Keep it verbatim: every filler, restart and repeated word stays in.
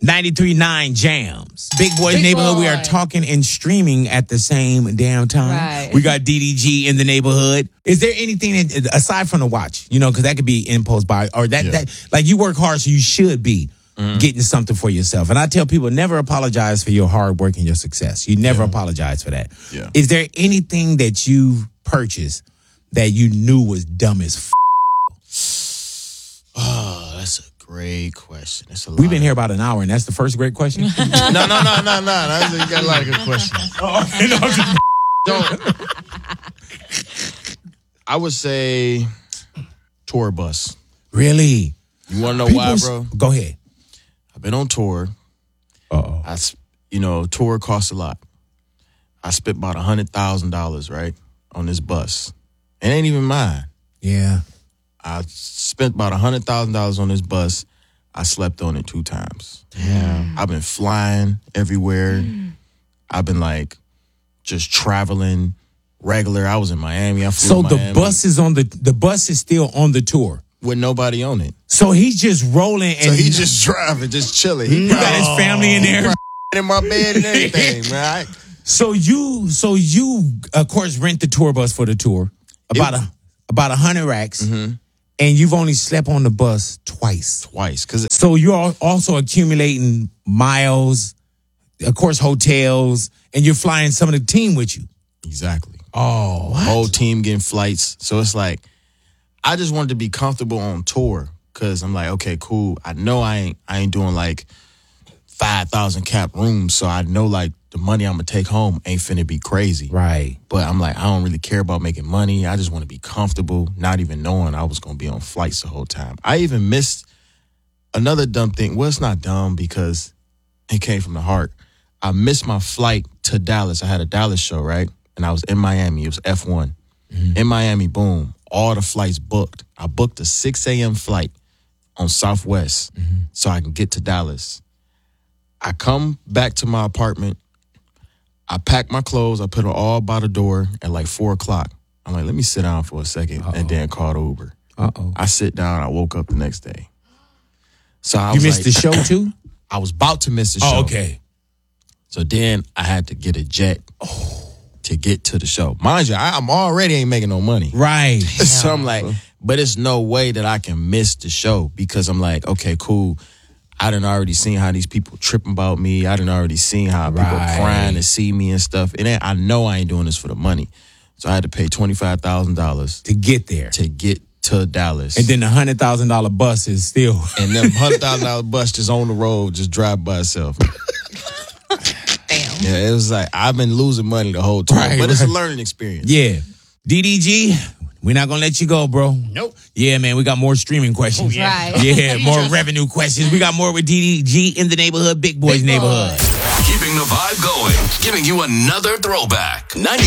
ninety-three point nine Jams. Big Boys Big Neighborhood. Boy. We are talking and streaming at the same damn time. Right. We got D D G in the neighborhood. Is there anything that, aside from the watch, you know, because that could be imposed by, or that, Yeah. that, like you work hard, so you should be mm. getting something for yourself. And I tell people, never apologize for your hard work and your success. You never yeah. apologize for that. Yeah. Is there anything that you purchased that you knew was dumb as f? Oh, that's a great question. That's a lot. We've been here about an hour, and that's the first great question. no, no, no, no, no. That's, you got a lot of good questions. Oh, okay, no, just... Don't. I would say tour bus. Really? You want to know People's... why, bro? Go ahead. I've been on tour. Uh-oh. I, you know, tour costs a lot. I spent about one hundred thousand dollars, right, on this bus. It ain't even mine. Yeah. I spent about one hundred thousand dollars on this bus. I slept on it two times. Damn. I've been flying everywhere. Mm. I've been, like, just traveling regular. I was in Miami. I flew So to the Miami. bus is on the the bus is still on the tour with nobody on it. So he's just rolling and so he just driving, just chilling. He you got his family in there in my bed and everything, right? So you, so you, of course, rent the tour bus for the tour about it, a about a hundred racks, mm-hmm. and you've only slept on the bus twice. Twice, because so you're also accumulating miles, of course, hotels, and you're flying some of the team with you. Exactly. Oh, what? Whole team getting flights. So it's like, I just wanted to be comfortable on tour because I'm like, okay, cool. I know I ain't I ain't doing like five thousand cap rooms, so I know like the money I'm gonna take home ain't finna be crazy. Right. But I'm like, I don't really care about making money. I just want to be comfortable, not even knowing I was gonna be on flights the whole time. I even missed another dumb thing. Well, it's not dumb because it came from the heart. I missed my flight to Dallas. I had a Dallas show, right? And I was in Miami. It was F one. Mm-hmm. In Miami, boom, all the flights booked. I booked a six a.m. flight on Southwest mm-hmm. so I can get to Dallas. I come back to my apartment. I pack my clothes. I put it all by the door at like four o'clock. I'm like, let me sit down for a second Uh-oh. and then call the Uber. Uh-oh. I sit down. I woke up the next day. So I you was missed like, the show too? I was about to miss the show. Oh, okay. So then I had to get a jet oh. to get to the show. Mind you, I, I'm already ain't making no money. Right. So I'm like, but it's no way that I can miss the show because I'm like, okay, cool. I done already seen how these people tripping about me. I done already seen how right. people crying to see me and stuff. And I know I ain't doing this for the money. So I had to pay twenty-five thousand dollars to get there. To get to Dallas. And then the one hundred thousand dollars bus is still. And then one hundred thousand dollars bus just on the road, just drive by itself. Damn. Yeah, it was like, I've been losing money the whole time. Right, but right. it's a learning experience. Yeah. D D G, we're not going to let you go, bro. Nope. Yeah, man, we got more streaming questions. Oh, yeah. Right. Yeah, more revenue questions. We got more with D D G in the neighborhood, Big Boys Big neighborhood. Boy. Keeping the vibe going, giving you another throwback. ninety